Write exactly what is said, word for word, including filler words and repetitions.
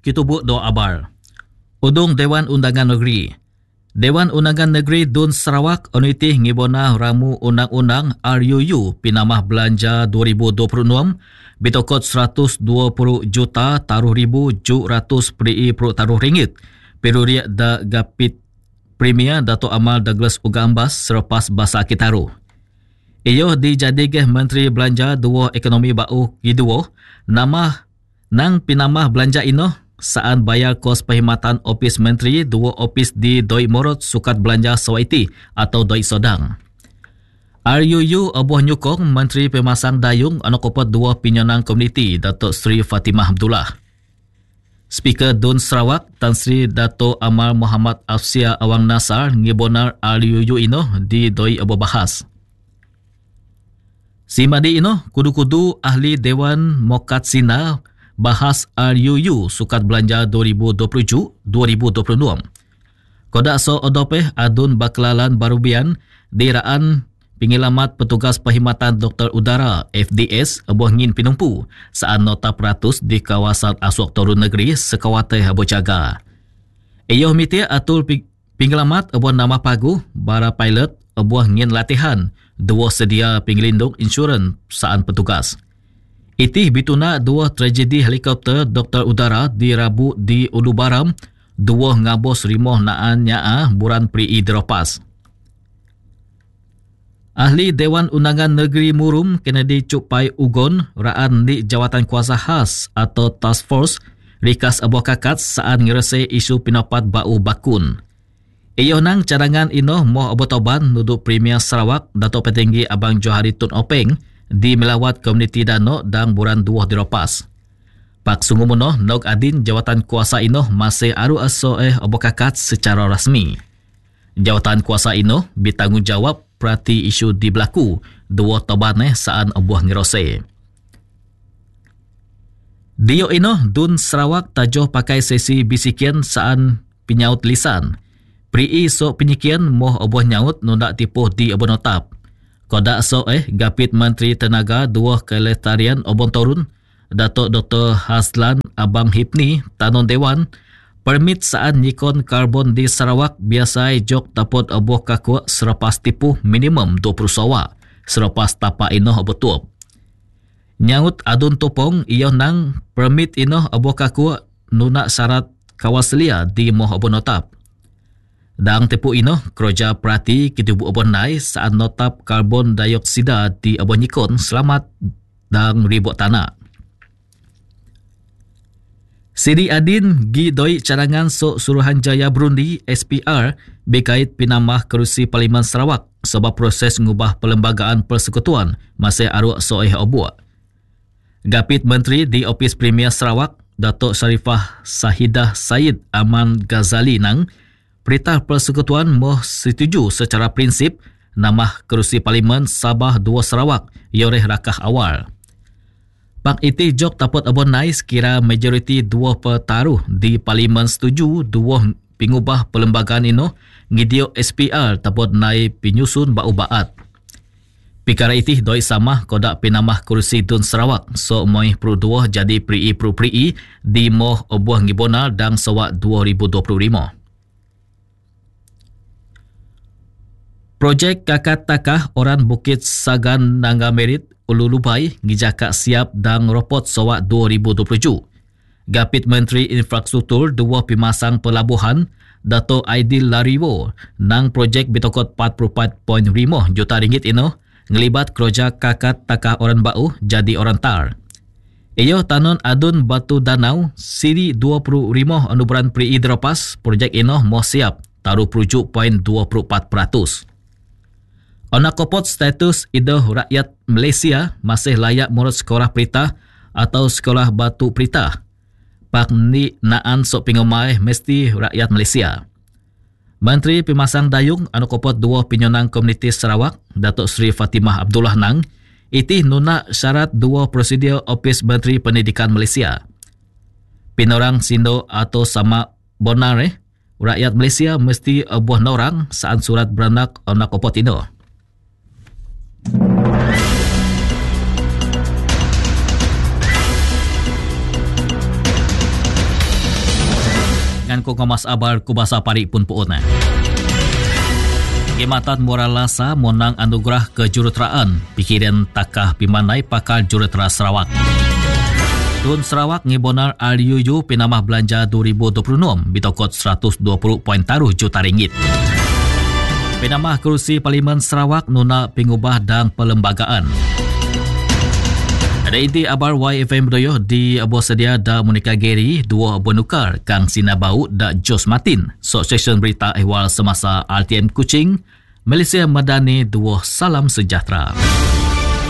kitubuk do abar. Udung Dewan Undangan Negeri. Dewan Undangan Negeri Dun Sarawak onitih ngibona ramu undang-undang R U U pinamah belanja dua ribu dua puluh enam bitokot seratus dua puluh juta taruh ribu tujuh ratus peri pro taruh ringgit. Peruria da Gapit Premier Dato' Amal Douglas Uga Ambas selepas basa kitaru. Iyo dijadikan Menteri Belanja Dua Ekonomi Bau Giduo nama nang pinamah belanja ino saan bayar kos perkhidmatan Opis Menteri dua opis di Doi Morot Sukat Belanja Sawaiti atau Doi Sodang. R U U abuh nyukong Menteri Pemasang Dayung anak kopot dua pinyonan komuniti Datuk Seri Fatimah Abdullah. Speaker Dun Sarawak Tan Sri Dato' Amal Muhammad Afsia Awang Nasar ngibonar R U U ino di Doi abuh bahas. Si madi ino kudu-kudu ahli Dewan Mokat Sina bahas R U U Sukat Belanja dua ribu dua puluh tujuh dua ribu dua puluh enam. Kodak so odopeh adun baklalan barubian diraan pengilamat petugas perkhidmatan doktor udara F D S abuh ngin pinumpu saan nota peratus di kawasan Aswak Toru Negeri sekawate abuh jaga. Iyo mitia atul pengilamat abuh nama pagu bara pilot abuh ngin latihan dua sedia pengelindung insurans saan petugas. Itih bituna dua tragedi helikopter doktor udara di Rabu di Ulu Baram, dua ngabos rimoh naan nyaa buran prii deropas. Ahli Dewan Undangan Negeri Murum Kennedy Cupai Ugon raan di Jawatan Kuasa Khas atau Task Force rikas abuh kakat saat ngerese isu pinopat bau bakun. Iyo nang cadangan ino moh abuh toban nuduk Premier Sarawak Dato' Petinggi Abang Johari Tun Openg di melawat komuniti Dano dan buran dua diropas. Pak sungguh nog adin jawatan kuasa ino masih aru aso eh obokakat secara rasmi. Jawatan kuasa ino bertanggungjawab perhati isu di berlaku dua tobaneh saan obuh ngirose. Dio ino Dun Sarawak tajoh pakai sesi bisikian saan penyaut lisan. Prii so penyikian moh obuh nyaut nundak tipuh di obuh notap. Kodak so eh Gapit Menteri Tenaga Dua Kelestarian Obon Torun Datuk Doktor Haslan Abang Hipni Tanon Dewan permit saat nyikon karbon di Sarawak biasa jok tapot abuh kaku selepas tipu minimum dua puluh sawa selepas tapa inoh betup. Nyaut adun tupong iyo nang permit inoh abuh kaku nunak syarat kawaselia di moh abuh notap. Dang tipu ino kerja perhati kitubu abon nai saat notap karbon dioksida di abon nyikon selamat dang ribut tanah. Sidi Adin Gi Doi Cadangan Sok Suruhanjaya Burundi S P R berkait pinamah kerusi Parlimen Sarawak sebab proses mengubah perlembagaan persekutuan masih aruk soeh obuak. Gapit Menteri di Opis Premier Sarawak Datuk Sharifah Sahidah Said Aman Ghazali nang Perintah Persekutuan moh setuju secara prinsip nama kerusi Parlimen Sabah dua Sarawak yoreh rakah awal. Pak iti jok tapot abon nai sekira majoriti dua petaruh di Parlimen setuju dua pengubah perlembagaan ino ngidio S P R tapot nai penyusun bau baat. Pikara iti doi sama kodak pinamah kerusi Dun Sarawak so moih pro dua jadi prii pro prii di moh obuah ngibona dan sawak dua ribu dua puluh lima. Projek Kakak Takah Orang Bukit Sagan Nangga Merit Ulu Lubai ngijaka siap dan ropot sawak dua ribu dua puluh tujuh. Gapit Menteri Infrastruktur dua pemasang pelabuhan Dato' Aidil Lariwo nang projek bitokot empat puluh empat perpuluhan lima juta ringgit ino ngelibat kerja Kakak Takah Orang Bau jadi orang tar. Iyo tanon adun Batu Danau siri dua puluh lima anuburan peri dropas projek ino mau siap taruh perujuk poin dua puluh empat peratus. Onak kopot status idoh rakyat Malaysia masih layak murut sekolah perintah atau sekolah batu perintah. Pak ni naan sok pingomai mesti rakyat Malaysia. Menteri Pemasang Dayung anu kopot dua pinyonan komuniti Sarawak Datuk Seri Fatimah Abdullah nang itih nuna syarat dua prosedur Opis Menteri Pendidikan Malaysia. Pinorang sindo atau sama bonare rakyat Malaysia mesti abuh norang saat surat beranak onak kopot ino. ngan ko ngamas abar ku basa parik pun puon eh. Gematan Moral Lasa monang anugerah kejuruteraan pikiran takah pimanai pakal jurutera Sarawak. Tun Sarawak ngibonar R U U pinamah belanja dua ribu dua puluh enam bitokot seratus dua puluh perpuluhan tiga juta ringgit. Pinamah kerusi Parlimen Sarawak nuna pengubah dan pelembagaan. Ada inti abar Y F M Doyoh di abu sedia da Monica Gary, dua benukar Kang Sinabau da Jos Martin. So section berita ehwal semasa R T M Kuching, Malaysia Madani, dua salam sejahtera.